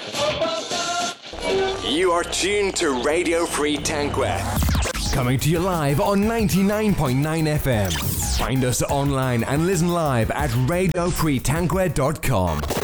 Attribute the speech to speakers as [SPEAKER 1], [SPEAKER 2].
[SPEAKER 1] You are tuned to Radio Free Tanquet.
[SPEAKER 2] Coming to you live on 99.9 FM. Find us online and listen live at radiofreetanquet.com.